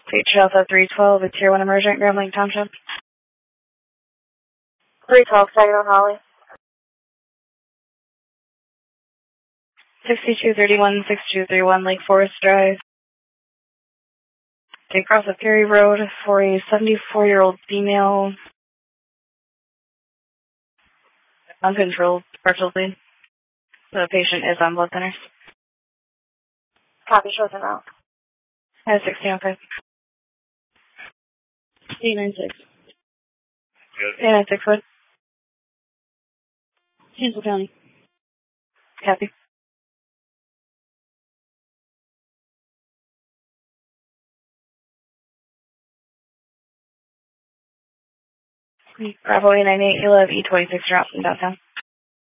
Beach Alpha 312, a Tier 1 emergent, Grand Lake Township. 312, Saginaw Holly. 6231, 6231, Lake Forest Drive. They cross a Perry Road for a 74-year-old female. Uncontrolled, partial bleed. The patient is on blood thinners. Copy, shows them out. 1605. 896. 896 what? Hansel County. Copy. Bravo 898, you'll have E26 drops in downtown.